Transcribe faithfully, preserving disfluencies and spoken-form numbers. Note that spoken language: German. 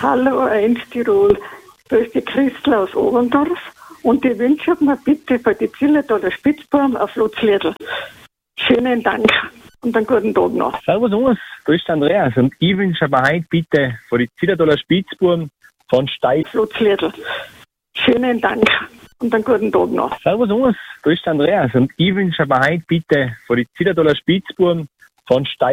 Hallo eins Tirol, da ist die Christel aus Oberndorf und ich wünsche mir bitte für die Zillertaler Spitzbuben auf Flutzliedl. Schönen Dank und einen guten Tag noch. Servus Urs, da ist der Andreas und ich wünsche mir heute bitte für die Zillertaler Spitzbuben von Steig Flutzliedl. Schönen Dank und einen guten Tag noch. Servus Urs, da ist der Andreas und ich wünsche mir heute bitte für die Zillertaler Spitzbuben von Steig